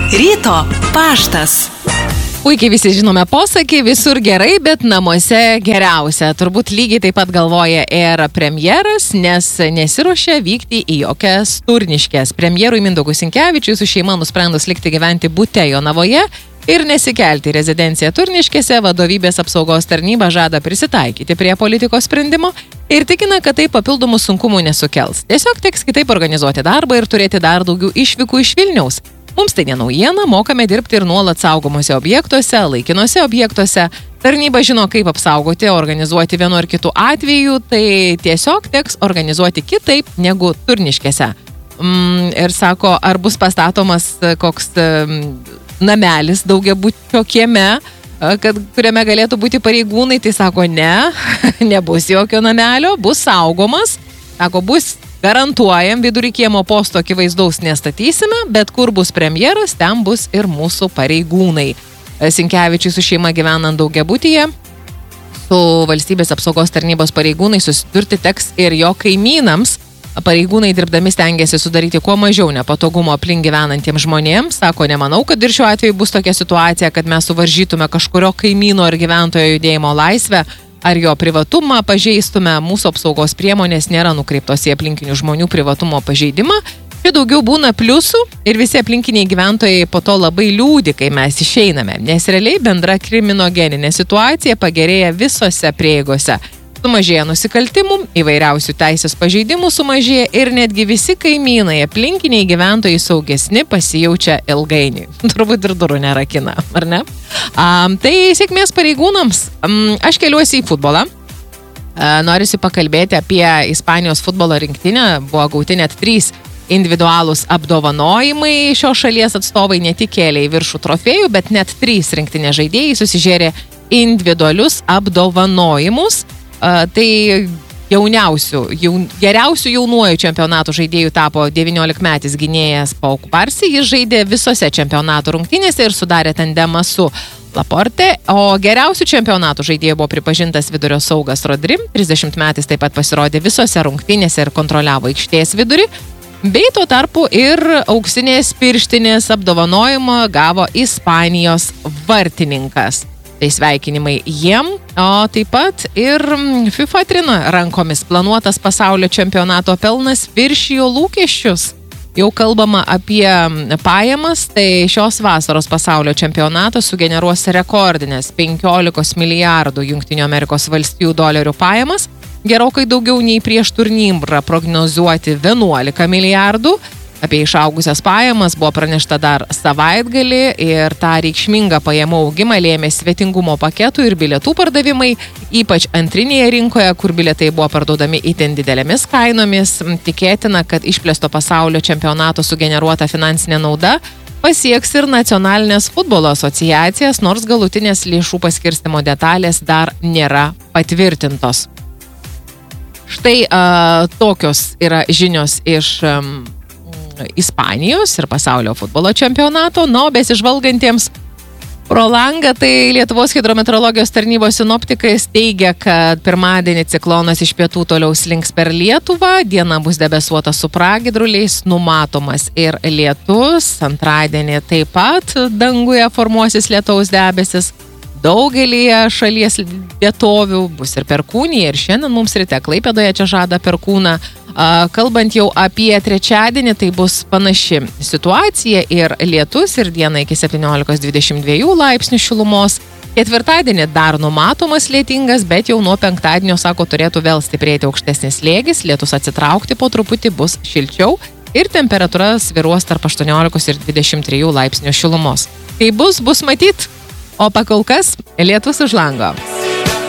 Ryto paštas. Puikiai visi žinome posakį, visur gerai, bet namuose geriausia. Turbūt lygiai taip pat galvoja ir premjeras, nes nesiruošia vykti į jokias Turniškes. Premjerui Mindaugui Sinkevičiui su šeima nusprendus likti gyventi bute Jonavoje ir nesikelti į rezidenciją Turniškėse, vadovybės apsaugos tarnyba žada prisitaikyti prie politikos sprendimo ir tikina, kad tai papildomų sunkumų nesukels. Tiesiog teks kitaip organizuoti darbą ir turėti dar daugiau išvykų iš Vilniaus. Mums tai nenaujiena, mokame dirbti ir nuolat saugomuose objektuose, laikinuose objektuose. Tarnyba žino, kaip apsaugoti, organizuoti vienu ar kitu atveju, tai tiesiog teks organizuoti kitaip negu Turniškėse. Ir sako, ar bus pastatomas koks namelis daugiabučio kieme, kuriame galėtų būti pareigūnai, tai sako, nebus jokio namelio, bus saugomas, sako, bus garantuojam, vidury kiemo posto akivaizdaus nestatysime, bet kur bus premjeras, ten bus ir mūsų pareigūnai. Sinkevičiui su šeima gyvenant daugiabutyje, su valstybės apsaugos tarnybos pareigūnai susidurti teks ir jo kaimynams. Pareigūnai dirbdami stengiasi sudaryti kuo mažiau nepatogumo aplink gyvenantiems žmonėms. Sako, nemanau, kad ir šiuo atveju bus tokia situacija, kad mes suvaržytume kažkurio kaimyno ar gyventojo judėjimo laisvę, ar jo privatumą pažeistume. Mūsų apsaugos priemonės nėra nukreiptos į aplinkinių žmonių privatumo pažeidimą. Čia daugiau būna pliusų ir visi aplinkiniai gyventojai po to labai liūdi, kai mes išeiname, nes realiai bendra kriminogeninė situacija pagerėja visose prieigose. Sumažėja nusikaltimų, įvairiausių teisės pažeidimų sumažėja ir netgi visi kaimynai, aplinkiniai gyventojai saugesni pasijaučia ilgainiui. Turbūt ir durų nerakina, ar ne? Tai sėkmės pareigūnams. Aš keliuosi į futbolą. Norisi pakalbėti apie Ispanijos futbolo rinktinę. Buvo gauti net 3 individualūs apdovanojimai. Šios šalies atstovai ne tik kėlė į viršų trofėjų, bet net 3 rinktinės žaidėjai susižėrė individualius apdovanojimus. Tai geriausių jaunuoju čempionatų žaidėjų tapo 19-metis gynėjas Pau Kubarsi. Jis žaidė visose čempionatų rungtynėse ir sudarė tandemą su Laporte, o geriausių čempionatų žaidėjų buvo pripažintas vidurio saugas Rodri. 30-metis taip pat pasirodė visose rungtynėse ir kontroliavo aikštės vidurį. Bei tuo tarpu ir auksinės pirštinės apdovanojimą gavo Ispanijos vartininkas. Tai sveikinimai jiem, o taip pat ir FIFA trina rankomis. Planuotas pasaulio čempionato pelnas viršijo lūkesčius. Jau kalbama apie pajamas, tai šios vasaros pasaulio čempionatas sugeneruos rekordinės 15 milijardų Jungtinių Amerikos valstijų dolerių pajamas, gerokai daugiau nei prieš turnyrą prognozuoti 11 milijardų. Apie išaugusias pajamas buvo pranešta dar savaitgalį ir tą reikšmingą pajamų augimą lėmė svetingumo paketų ir bilietų pardavimai, ypač antrinėje rinkoje, kur bilietai buvo parduodami itin didelėmis kainomis. Tikėtina, kad išplėsto pasaulio čempionato sugeneruota finansinė nauda pasieks ir nacionalinės futbolo asociacijas, nors galutinės lėšų paskirstimo detalės dar nėra patvirtintos. Štai tokios yra žinios iš Ispanijos ir pasaulio futbolo čempionato. O besižvalgantiems pro langą, tai Lietuvos hidrometeorologijos tarnybos sinoptikai teigia, kad pirmadienį ciklonas iš pietų toliau slinks per Lietuvą, diena bus debesuota su pragiedruliais, numatomas ir lietus, antradienį taip pat danguje formuosis lietaus debesis. Daugelyje šalies vietovių bus ir perkūnija ir šiandien mums ryte Klaipėdoje čia žada perkūną. Kalbant jau apie trečiadienį, tai bus panaši situacija ir lietus ir diena iki 17-22 laipsnių šilumos. Ketvirtadienį dar numatomas lietingas, bet jau nuo penktadienio, sako, turėtų vėl stiprėti aukštesnis slėgis, lietus atsitraukti po truputį bus šilčiau ir temperatūra svyruos tarp 18 ir 23 laipsnių šilumos. Kai bus matyt. O pakol kas lietus už lango.